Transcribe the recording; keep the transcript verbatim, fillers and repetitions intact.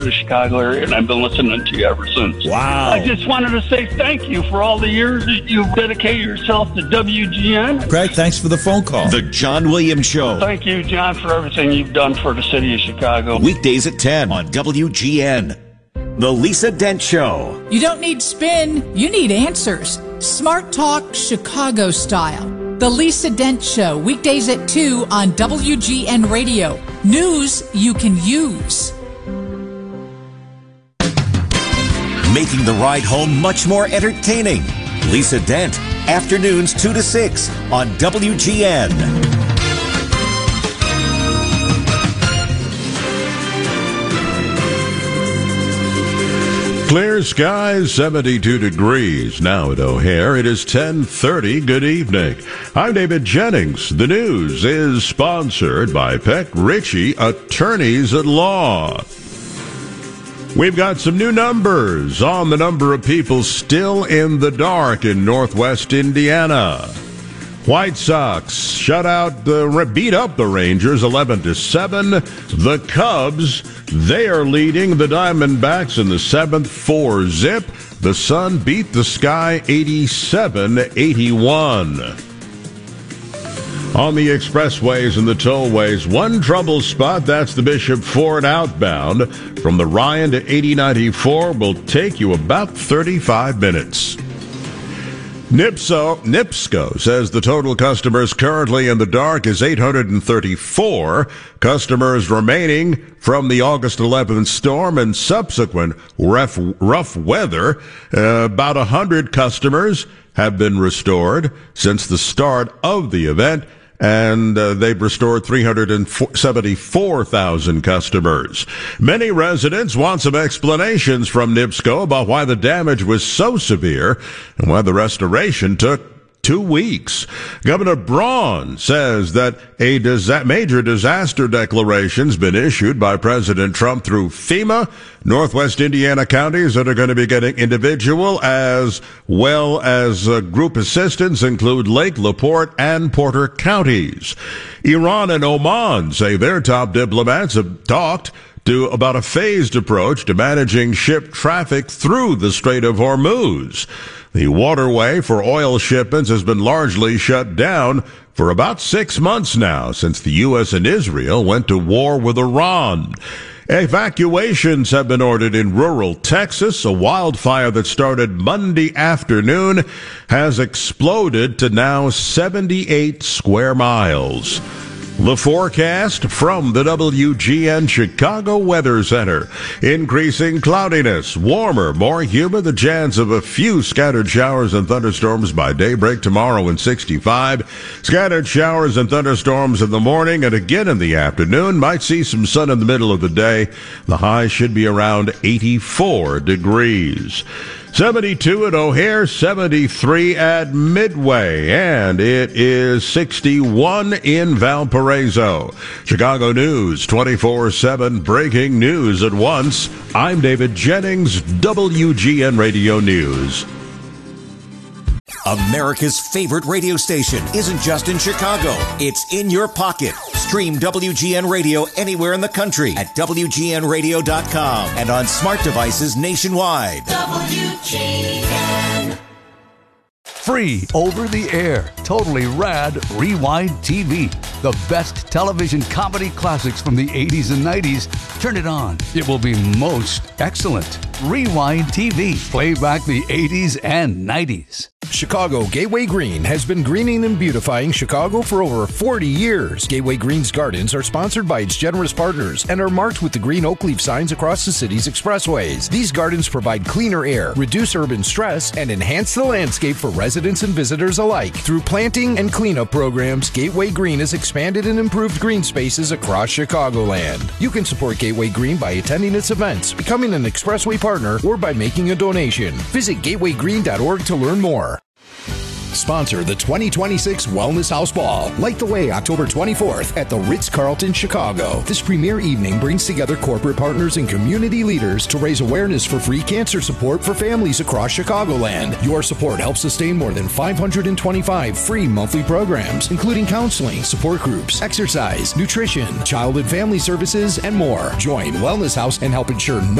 the Chicago area, and I've been listening to you ever since. Wow. I just wanted to say thank you for all the years that you've dedicated yourself to W G N. Craig, thanks for the phone call. The John Williams Show. Thank you, John, for everything you've done for the city of Chicago. Weekdays at ten on W G N. The Lisa Dent Show. You don't need spin, you need answers. Smart Talk Chicago style. The Lisa Dent Show, weekdays at two on W G N Radio. News you can use. Making the ride home much more entertaining. Lisa Dent, afternoons two to six on W G N. Clear skies, seventy-two degrees. Now at O'Hare, it is ten thirty. Good evening. I'm David Jennings. The news is sponsored by Peck Ritchie, Attorneys at Law. We've got some new numbers on the number of people still in the dark in Northwest Indiana. White Sox shut out the beat up the Rangers eleven to seven. The Cubs, they are leading the Diamondbacks in the seventh, four zip. The Sun beat the Sky eighty-seven eighty-one. On the expressways and the tollways, one trouble spot, that's the Bishop Ford outbound. From the Ryan to eighty ninety-four will take you about thirty-five minutes. Nipso, NIPSCO says the total customers currently in the dark is eight hundred thirty-four. Customers remaining from the August eleventh storm and subsequent rough, rough weather. Uh, about one hundred customers have been restored since the start of the event, and uh, they've restored three hundred seventy-four thousand customers. Many residents want some explanations from NIPSCO about why the damage was so severe and why the restoration took two weeks. Governor Braun says that a disa- major disaster declaration's been issued by President Trump through FEMA. Northwest Indiana counties that are going to be getting individual as well as uh, group assistance include Lake, LaPorte, and Porter counties. Iran and Oman say their top diplomats have talked to about a phased approach to managing ship traffic through the Strait of Hormuz. The waterway for oil shipments has been largely shut down for about six months now since the U S and Israel went to war with Iran. Evacuations have been ordered in rural Texas. A wildfire that started Monday afternoon has exploded to now seventy-eight square miles. The forecast from the W G N Chicago Weather Center. Increasing cloudiness, warmer, more humid, the chance of a few scattered showers and thunderstorms by daybreak tomorrow in sixty-five. Scattered showers and thunderstorms in the morning and again in the afternoon. Might see some sun in the middle of the day. The high should be around eighty-four degrees. seventy-two at O'Hare, seventy-three at Midway, and it is sixty-one in Valparaiso. Chicago News, twenty-four seven, breaking news at once. I'm David Jennings, W G N Radio News. America's favorite radio station isn't just in Chicago. It's in your pocket. Stream W G N Radio anywhere in the country at W G N radio dot com and on smart devices nationwide. W G N. Free over the air, totally rad Rewind T V. The best television comedy classics from the eighties and nineties. Turn it on. It will be most excellent. Rewind T V. Play back the eighties and nineties. Chicago Gateway Green has been greening and beautifying Chicago for over forty years. Gateway Green's gardens are sponsored by its generous partners and are marked with the green oak leaf signs across the city's expressways. These gardens provide cleaner air, reduce urban stress, and enhance the landscape for residents and visitors alike. Through planting and cleanup programs, Gateway Green has expanded and improved green spaces across Chicagoland. You can support Gateway Green by attending its events, becoming an expressway partner, or by making a donation. Visit gateway green dot org to learn more. sponsor the twenty twenty-six Wellness House Ball. Light the way October twenty-fourth at the Ritz-Carlton, Chicago. This premier evening brings together corporate partners and community leaders to raise awareness for free cancer support for families across Chicagoland. Your support helps sustain more than five hundred twenty-five free monthly programs, including counseling, support groups, exercise, nutrition, child and family services, and more. Join Wellness House and help ensure no